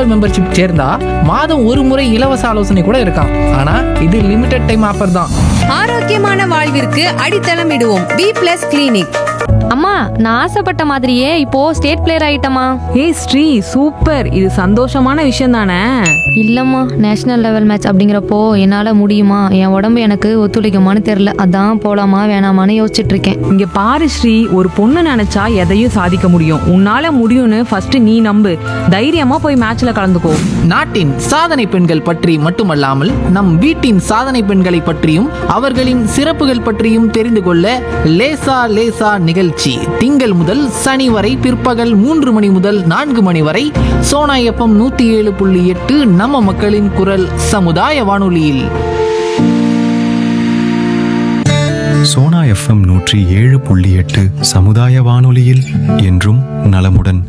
Petrol membership சேர்ந்தா மாதம் ஒரு முறை இலவச ஆலோசனை கூட இருக்காம். ஆனா இது லிமிடெட் டைம் ஆஃபர் தான். ஆரோக்கியமான வாழ்விற்கு அடித்தளம் இடுவோம் வி+ஸ் கிளினிக். அம்மா, நான் ஆசைப்பட்ட மாதிரியே இப்போ ஸ்டேட் பிளேயர் ஆயிட்டமா. ஏய் ஸ்ரீ, சூப்பர். இது சந்தோஷமான விஷயம் தானே? இல்லம்மா, நேஷனல் லெவல் மேட்ச் அப்படிங்கிறப்போ என்னால முடியுமா, என் உடம்பு எனக்கு ஒத்துழைக்குமான்னு தெரியல. அதான் போலாமா வேணாமான்னு யோசிச்சுட்டு இருக்கேன். இங்க பாரு ஸ்ரீ, ஒரு பொண்ணு நினைச்சா எதையும் சாதிக்க முடியும். உன்னால முடியும்னு ஃபர்ஸ்ட் நீ நம்பு. தைரியமா போய் மேட்ச்ல கலந்துக்கோ. நாட்டின் சாதனை பெண்கள் பற்றி மட்டுமல்லாமல் நம் வீட்டின் சாதனை பெண்களை பற்றியும் அவர்களின் சிறப்புகள் பற்றியும் தெரிந்து கொள்ள லேசா லேசா நிகழ்ச்சி திங்கள் முதல் சனி வரை பிற்பகல் 3 மணி முதல் 4 மணி வரை சோனா FM 107.8 நம்ம மக்களின் குரல் சமுதாய வானொலியில். சோனா எஃப்எம் 107.8 சமுதாய வானொலியில் என்றும் நலமுடன்.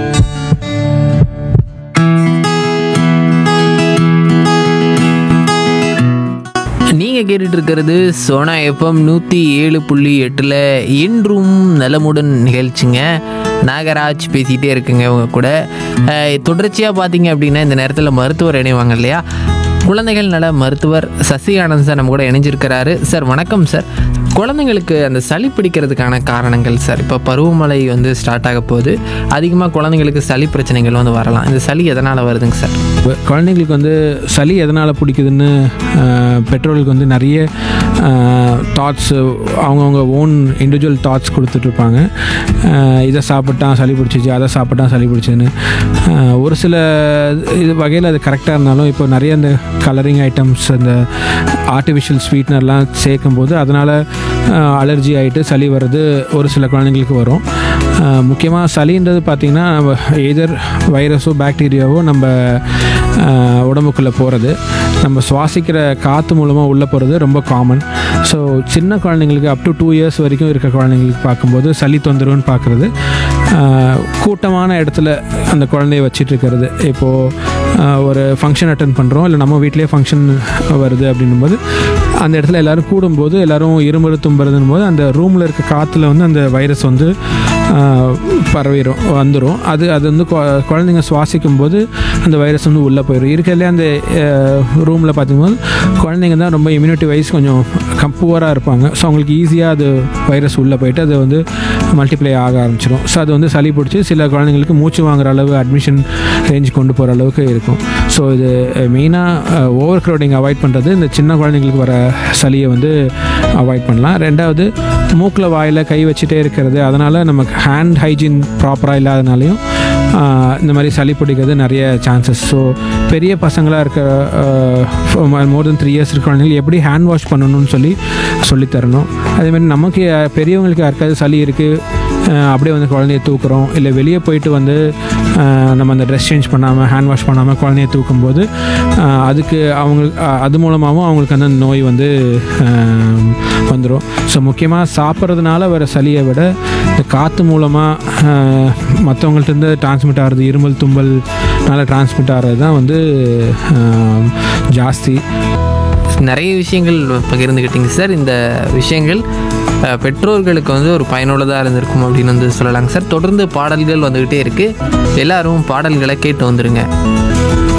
நீங்கள் கேட்டுட்டு இருக்கிறது சோனா FM 107.8 என்றும் நலமுடன் நிகழ்ச்சிங்க. நாகராஜ் பேசிகிட்டே இருக்குங்க உங்க கூட. தொடர்ச்சியாக பார்த்தீங்க அப்படின்னா இந்த நேரத்தில் மருத்துவர் இணைவாங்க இல்லையா, குழந்தைகள் நல மருத்துவர் சசி ஆனந்த் சார் நம்ம கூட இணைஞ்சிருக்கிறாரு. சார் வணக்கம் சார். குழந்தைங்களுக்கு அந்த சளி பிடிக்கிறதுக்கான காரணங்கள் சார், இப்போ பருவமழை வந்து ஸ்டார்ட் ஆக போகுது, அதிகமாக குழந்தைங்களுக்கு சளி பிரச்சனைகள் வந்து வரலாம். இந்த சளி எதனால் வருதுங்க சார்? குழந்தைங்களுக்கு வந்து சளி எதனால் பிடிக்குதுன்னு பெற்றோர்களுக்கு வந்து நிறைய தாட்ஸு, அவங்கவுங்க ஓன் இண்டிவிஜுவல் தாட்ஸ் கொடுத்துட்ருப்பாங்க. இதை சாப்பிட்டா சளி பிடிச்சிச்சு, அதை சாப்பிட்டா சளி பிடிச்சிதுன்னு. ஒரு சில இது வகையில் அது கரெக்டாக இருந்தாலும் இப்போ நிறைய இந்த கலரிங் ஐட்டம்ஸ், இந்த ஆர்டிஃபிஷியல் ஸ்வீட்னர்லாம் சேர்க்கும்போது அதனால் அலர்ஜி ஆகிட்டு சளி வர்றது ஒரு சில குழந்தைங்களுக்கு வரும். முக்கியமாக சளின்றது பார்த்திங்கன்னா எதர் வைரஸோ பாக்டீரியாவோ நம்ம உடம்புக்குள்ளே போகிறது, நம்ம சுவாசிக்கிற காற்று மூலமாக உள்ளே போகிறது ரொம்ப காமன். ஸோ சின்ன குழந்தைங்களுக்கு அப் டு 2 years வரைக்கும் இருக்க குழந்தைங்களுக்கு பார்க்கும்போது சளி தொந்தரவுன்னு பார்க்குறது, கூட்டமான இடத்துல அந்த குழந்தைய வச்சிட்டு இருக்கிறது. இப்போது ஒரு ஃபங்க்ஷன் அட்டன் பண்ணுறோம், இல்லை நம்ம வீட்டிலேயே ஃபங்க்ஷன் வருது அப்படின்னும்போது அந்த இடத்துல எல்லோரும் கூடும்போது எல்லோரும் இருமல் தும்புறதுன்னு போது அந்த ரூமில் இருக்க காற்றுல வந்து அந்த வைரஸ் வந்து வந்துடும். அது வந்து குழந்தைங்க சுவாசிக்கும் போது அந்த வைரஸ் வந்து உள்ளே போயிடும். இருக்கிறதுலே அந்த ரூமில் பார்த்திங்கும்போது குழந்தைங்க தான் ரொம்ப இம்யூனிட்டி வைஸ் கொஞ்சம் புவராக இருப்பாங்க. ஸோ அவங்களுக்கு ஈஸியாக அது வைரஸ் உள்ளே போயிட்டு அது வந்து மல்டிப்ளை ஆக ஆரம்பிச்சிடும். ஸோ அது வந்து சளி பிடிச்சி சில குழந்தைங்களுக்கு மூச்சு வாங்குற அளவு அட்மிஷன் ரேஞ்ச் கொண்டு போகிற அளவுக்கு இருக்கும். ஸோ இது மெயினாக ஓவர் க்ரௌடிங் அவாய்ட் பண்ணுறது, இந்த சின்ன குழந்தைங்களுக்கு வர சளியை வந்து அவாய்ட் பண்ணலாம். ரெண்டாவது, மூக்கில் வாயில் கை வச்சுட்டே இருக்கிறது, அதனால் நமக்கு ஹேண்ட் ஹைஜீன் ப்ராப்பராக இல்லாதனாலையும் இந்த மாதிரி சளி பிடிக்கிறது நிறைய சான்சஸ். ஸோ பெரிய பசங்களாக இருக்க மோர் தென் 3 years இருக்க குழந்தைங்களுக்கு எப்படி ஹேண்ட் வாஷ் பண்ணணும்னு சொல்லித்தரணும். அதேமாதிரி நமக்கு பெரியவங்களுக்கு யாருக்காவது சளி இருக்குது அப்படியே வந்து குழந்தைய தூக்குறோம், இல்லை வெளியே போயிட்டு வந்து நம்ம அந்த ட்ரெஸ் சேஞ்ச் பண்ணாமல் ஹேண்ட் வாஷ் பண்ணாமல் குழந்தைய தூக்கும்போது அதுக்கு அது மூலமாகவும் அவங்களுக்கு அந்த நோய் வந்து வந்துடும். ஸோ முக்கியமாக சாப்பிட்றதுனால வர சளியை விட இந்த காற்று மூலமாக மற்றவங்கள்ட்டேருந்து டிரான்ஸ்மிட் ஆகிறது, இருமல் தும்பல்னால டிரான்ஸ்மிட் ஆகிறது தான் வந்து ஜாஸ்தி. நிறைய விஷயங்கள் பகிர்ந்துக்கிட்டீங்க சார். இந்த விஷயங்கள் பெற்றோர்களுக்கு வந்து ஒரு பயனுள்ளதாக இருந்திருக்கும் அப்படின்னு வந்து சொல்லலாங்க சார். தொடர்ந்து பாடல்கள் வந்துக்கிட்டே இருக்குது, எல்லாரும் பாடல்களை கேட்டு வந்துடுங்க.